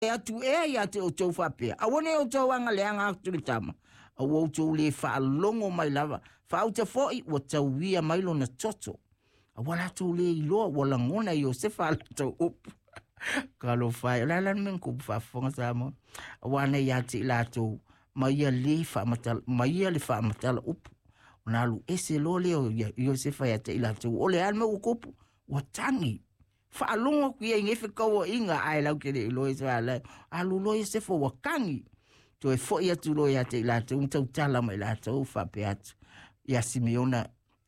atu ia te o tau whapea. A wane o tau anga le anga atu le tama. A wau tau le whaalongo mai lava. Whaau te foi wa tau wia mailo na toto. A wala tau le iloa wala ngona i o se whaala tau upu. Kalo whai. Lala men kupu whafonga sa mo. A wane ia te ila tau. Maia le whaamatala upu. Nalu ese lo leo i o se whai te ila tau. Ole alme u kupu. Wa tangi. Whaalonga kuia ingefe kaua inga ai lau kere i loe wala. Alu loe se fo wakangi. To e fo ia tu loe ate i lata. Tau tala mai lata u whape atu. Ia Simeona.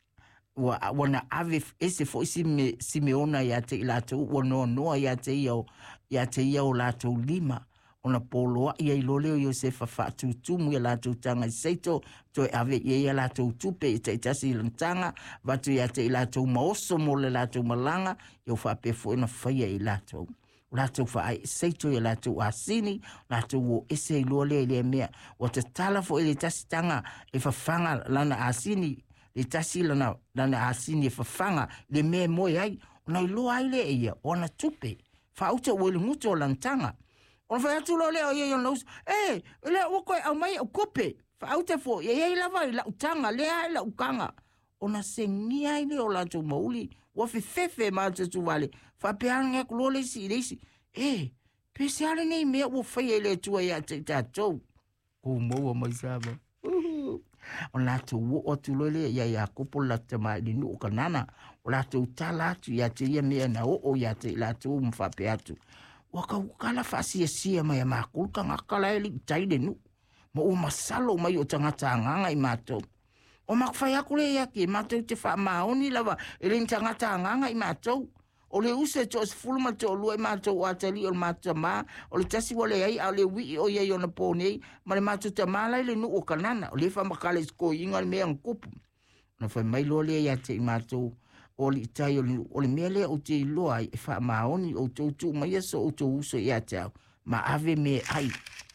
Wana ave ese fo Simeona i ate i lata u. Wanoa noa i ate ia o lata u lima. Ona poloa ia i loleo Iosefa whaatutumu ia lātou tanga i seito, to e ave ia lātou tupe i teitasi i lantanga, watu ia te i lātou maoso mo le lātou malanga, iau whapefo ina whaia i lātou. Lātou whaai seito i lātou asini, lātou o ese i lolea i lea mea, o te tala fo i le tasi tanga e whawhanga lana asini, le tasi lana asini e whawhanga, le mea moe ai, ona i loa ai le ia, ona tupe, whauta uele nguto o lantanga, on fa tu lo le o ye no le o ko au mai o kope fa au te fo ye lava la utanga le ai la ukanga ona sengia ile o la tu mauli o fefe ma tu vale fa peanga ko le si pe se ale nei me o fa ye le tu ya te tato ko mo mai saba ona tu o tu lo le ya kopo la te mai ni o kanana o la tu tala tu ya te ye me na o ya te la tu mfa pe atu waka ukala fasi sia mai makulka ngakala eli taide nu mo o masalo mai o tangata nganga i mato o makfai akule ya ki mato te fa maoni lava ele tangata nganga i mato o le use to fulma to lu mato o atali o mato ma o le tasi wale ai ale wi o ye ona pone ma le mato te mala le nu o kanana o le fa makale sko inga me an kupu na fa mai lo le ya te mato o li tai o le mele o te loa e wha maoni o tautu mai aso o tau uso i atau. Ma ave me ai.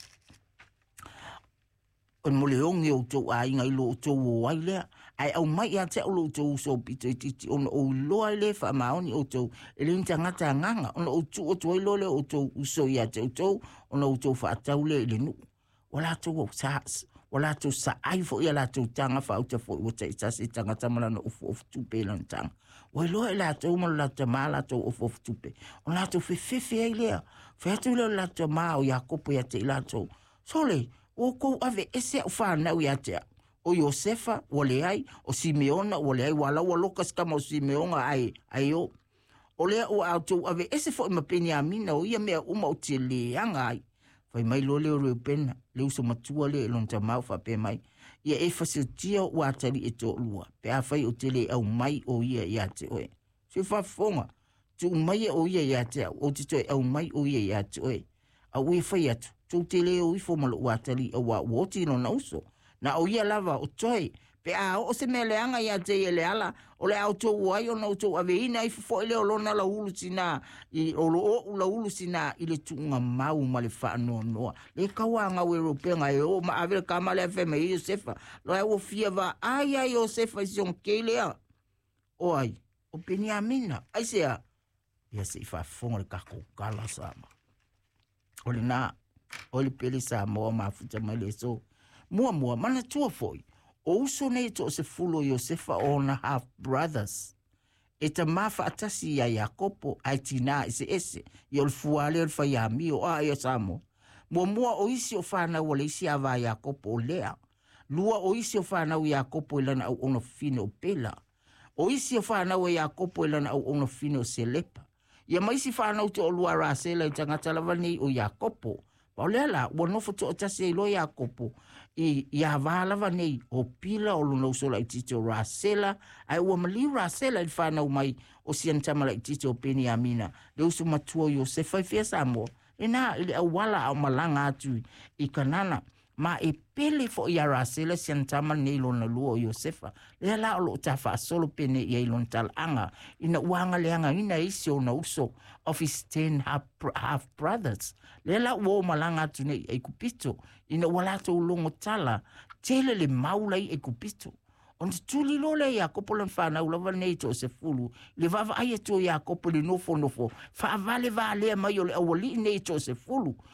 O mole ongi o tau a inga ilo o tau o ai lea. Ai au mai a te olo o tau uso o pito i titi. O loa le wha maoni o tau e le tangata nganga. O tu o tau ilo le o tau uso i atau tau. O tau wha atau le le nu. O la tau o saas. O la tau sa ai fo ia la tau tanga wha uta fo o te itasi tangata malana o tupe lan tanga. O loa la tau mo la tau maa la tau o tupe. O la tau fefe ai lea. Featu leo la tau maa o Iakopo ia te la tau. Sole, o kou ave ese o whanau ia te o Iosefa, o le ai, o Simeona, o le ai, wala o lokas kama o Simeona ai o. O lea o au tau ave ese fo ima peni a mina o ia mea uma o te leanga ai. Fai mai lo leo reo pena, leo so matua le elon ta mau fa pe mai. Ia e fasiltia o atari e to lua. Pe a fai o te le au mai o ia ia te oe. Se fa fonga, tu mai o ia ia te o te toi au mai o ia ia te oe. A ue fai atu, tu te le o ifo malo o atari o wa woti no na uso. Na o ia lava o toi. Pe a o se me leanga ia te e le ala, o le au tō ai o nau tō ave ina i fo ele o lona la ulu sina, o lo o la ulu sina i le tunga mau ma le wha noa noa. Le kaua ngau Europenga e o ma avele kama le feme i Iosefa, lo e o fia va ai ai Iosefa i sion keilea. O ai, o peni a mina, ai sea, ia se i wha fonga le kako kala sama. O le na, o le pele sa moa mafuta mai le so, mua mana tua foi. O uso nei to se fulo Iosefa o na half brothers. E ta mafa atasi ya Iakopo ai tina ese. I ol fuale ol fayami o a ia samo. Mua o isi o whana o le isi ava Iakopo o lea. Lua o isi o whana o Iakopo ilana au ono fine o pela. O isi o whana o Iakopo ilana au ono fine o selepa. Ia maisi whana o te o lua rasela i tangata lavani o Iakopo. O lea la, ua nofo to o tasi e lo Iakopo. I avalava nei o pila o luna usola i titi o Rasela, ai ua mali Rasela i whanau mai o siantamala i titi o Peni Amina, le usu matua o Iosefa i fia Samoa. E nā, ili au wala au malanga atu i kanana, ma e pele fo i a Rasela siantamala nei lona lua o Iosefa, le la o lo tafa solo pene i ailon talanga, ina uanga leanga ina isi o na uso of his 10 half brothers. Le la ua o malanga atu nei e kupito, ina walato ulongo tala, tele le maulai e kupito. On te tuli lo le Iakopo lan whanau lava nei to se fulu, le vava aia to Iakopo le nofo, wha vale mai o le awali nei to se fulu,